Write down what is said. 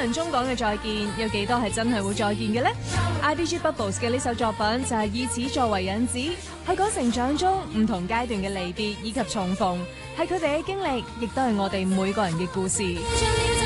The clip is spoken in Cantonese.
文中講嘅再見，有幾多係真係會再見嘅呢？ IDG Bubbles 嘅呢首作品就係以此作為引子，去講成長中唔同階段嘅離別以及重逢，係佢哋嘅經歷，亦都係我哋每個人嘅故事。